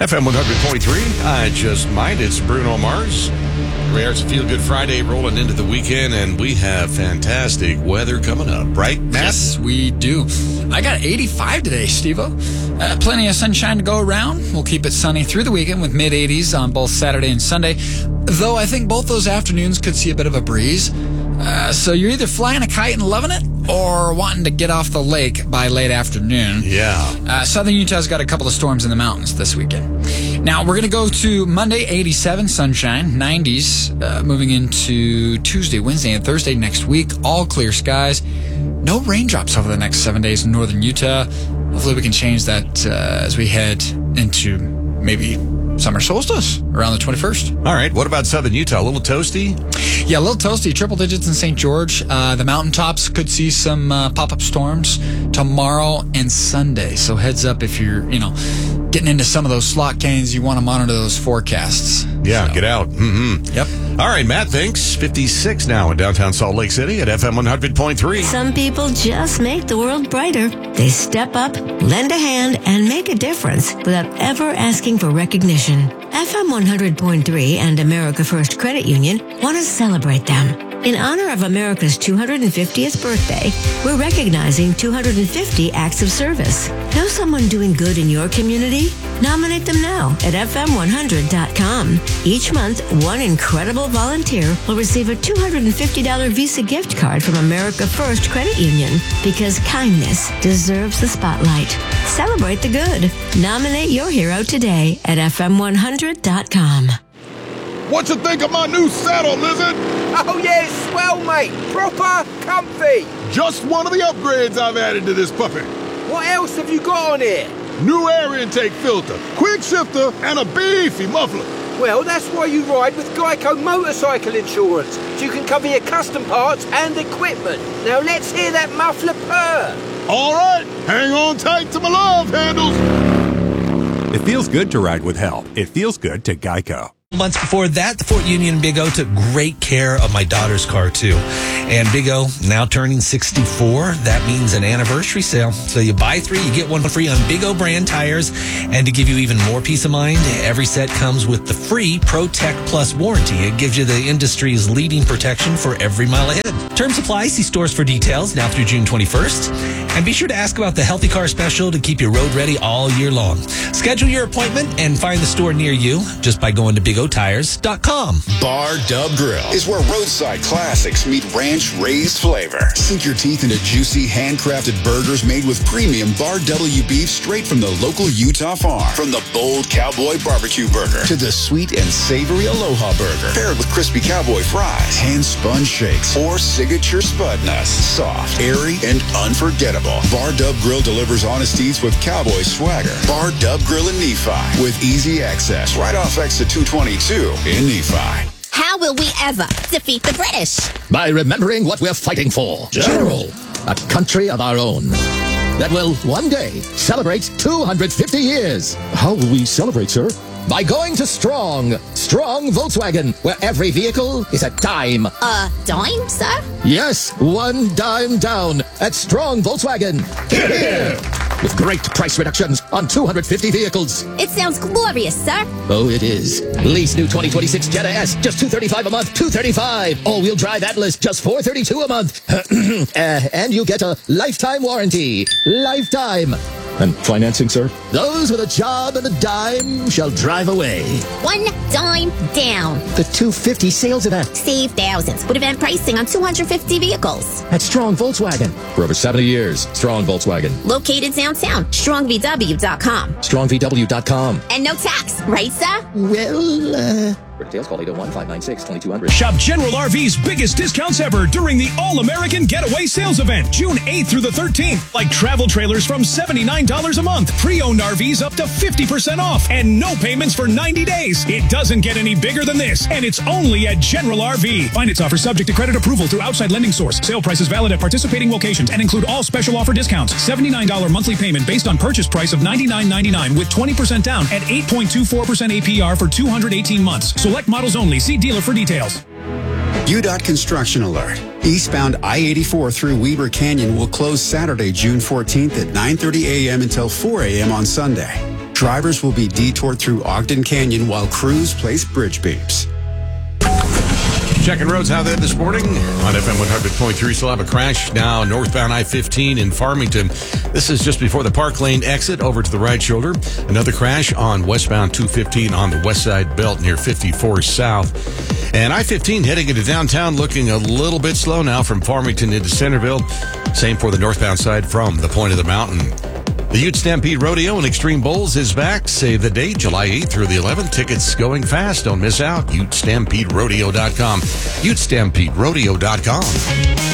FM 100.3, I Just Might. It's Bruno Mars. It's a Feel Good Friday rolling into the weekend, and we have fantastic weather coming up, right, Matt? Yes, we do. I got 85 today, Steve-O. Plenty of sunshine to go around. We'll keep it sunny through the weekend with mid-80s on both Saturday and Sunday, though I think both those afternoons could see a bit of a breeze. So you're either flying a kite and loving it or wanting to get off the lake by late afternoon. Yeah. Southern Utah's got a couple of storms in the mountains this weekend. Now, we're going to go to Monday, 87, sunshine, 90s, moving into Tuesday, Wednesday, and Thursday next week. All clear skies. No raindrops over the next 7 days in northern Utah. Hopefully we can change that as we head into maybe summer solstice around the 21st. All right. What about Southern Utah? A little toasty? Yeah, a little toasty. Triple digits in St. George. The mountaintops could see some pop-up storms tomorrow and Sunday. So heads up if you're, getting into some of those slot canyons, you want to monitor those forecasts. Yeah, So, get out. Mm-hmm. Yep. All right, Matt, thanks. 56 now in downtown Salt Lake City at FM 100.3. Some people just make the world brighter. They step up, lend a hand, and make a difference without ever asking for recognition. FM 100.3 and America First Credit Union want to celebrate them. In honor of America's 250th birthday, we're recognizing 250 acts of service. Know someone doing good in your community? Nominate them now at fm100.com. Each month, one incredible volunteer will receive a $250 Visa gift card from America First Credit Union, because kindness deserves the spotlight. Celebrate the good. Nominate your hero today at fm100.com. What you think of my new saddle, Lizard? Oh yeah, it's swell, mate. Proper comfy. Just one of the upgrades I've added to this puppy. What else have you got on here? New air intake filter, quick shifter, and a beefy muffler. Well, that's why you ride with Geico Motorcycle Insurance, so you can cover your custom parts and equipment. Now let's hear that muffler purr. All right, hang on tight to my love handles. It feels good to ride with help. It feels good to Geico. Months before that, the Fort Union Big O took great care of my daughter's car, too. And Big O, now turning 64, that means an anniversary sale. So you buy 3, you get 1 free on Big O brand tires. And to give you even more peace of mind, every set comes with the free ProTech Plus warranty. It gives you the industry's leading protection for every mile ahead. Terms apply. See stores for details now through June 21st. And be sure to ask about the Healthy Car Special to keep you road ready all year long. Schedule your appointment and find the store near you just by going to BigOTires.com. Bar Dub Grill is where roadside classics meet ranch-raised flavor. Sink your teeth into juicy, handcrafted burgers made with premium Bar W beef straight from the local Utah farm. From the bold cowboy barbecue burger to the sweet and savory Aloha burger, paired with crispy cowboy fries, hand-spun shakes, or signature spud nuts. Soft, airy, and unforgettable. Bar Dub Grill delivers honest eats with cowboy swagger. Bar Dub Grill in Nephi with easy access right off exit 222 in Nephi. How will we ever defeat the British? By remembering what we're fighting for. General, a country of our own that will one day celebrate 250 years. How will we celebrate, sir? By going to Strong Volkswagen, where every vehicle is a dime. A dime, sir? Yes, 1 dime down at Strong Volkswagen. Here! With great price reductions on 250 vehicles. It sounds glorious, sir. Oh, it is. Lease new 2026 Jetta S, just $235 a month, $235. All-wheel drive Atlas, just $432 a month. And you get a lifetime warranty. Lifetime. And financing, sir? Those with a job and a dime shall drive away. 1 dime down. The 250 sales event. Save thousands with event pricing on 250 vehicles. At Strong Volkswagen. For over 70 years, Strong Volkswagen. Located downtown. StrongVW.com. StrongVW.com. And no tax, right, sir? Well, for details, call 801-596-2200. Shop General RV's biggest discounts ever during the All-American Getaway Sales Event, June 8th through the 13th. Like travel trailers from $79 a month, pre-owned RVs up to 50% off, and no payments for 90 days. It doesn't get any bigger than this, and it's only at General RV. Finance offer subject to credit approval through outside lending source. Sale prices valid at participating locations and include all special offer discounts. $79 monthly payment based on purchase price of $99.99 with 20% down at 8.24% APR for 218 months. Select models only. See dealer for details. UDOT construction alert. Eastbound I-84 through Weber Canyon will close Saturday, June 14th at 9:30 a.m. until 4 a.m. on Sunday. Drivers will be detoured through Ogden Canyon while crews place bridge beeps. Checking roads how they're this morning on FM 100.3. Still have a crash now northbound I-15 in Farmington. This is just before the Park Lane exit over to the right shoulder. Another crash on westbound 215 on the west side belt near 54 South. And I-15 heading into downtown looking a little bit slow now from Farmington into Centerville. Same for the northbound side from the point of the mountain. The Ute Stampede Rodeo and Extreme Bowls is back. Save the date, July 8th through the 11th. Tickets going fast. Don't miss out. UteStampedeRodeo.com. UteStampedeRodeo.com.